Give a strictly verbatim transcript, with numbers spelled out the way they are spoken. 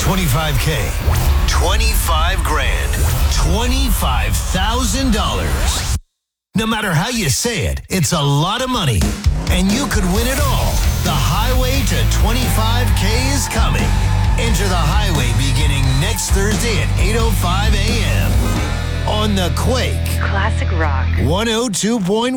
twenty-five K, twenty-five grand, twenty-five thousand dollars. No matter how you say it, it's a lot of money. And you could win it all. The highway to twenty-five K is coming. Enter the highway beginning next Thursday at eight oh five a.m. on the Quake Classic Rock. one oh two point one.